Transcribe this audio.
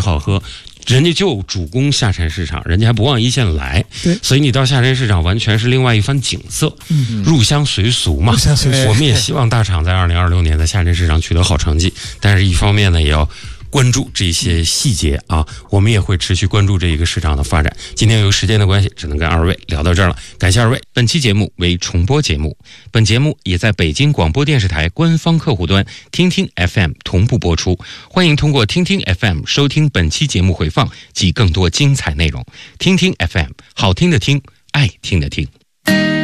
好喝，人家就主攻下沉市场，人家还不往一线来， 对， 所以你到下沉市场完全是另外一番景色，入乡随俗嘛。我们也希望大厂在2026年在下沉市场取得好成绩，但是一方面呢，也要关注这些细节啊，我们也会持续关注这一个市场的发展。今天由于时间的关系，只能跟二位聊到这儿了，感谢二位。本期节目为重播节目，本节目也在北京广播电视台官方客户端听听 FM 同步播出，欢迎通过听听 FM 收听本期节目回放及更多精彩内容。听听 FM， 好听的听，爱听的听。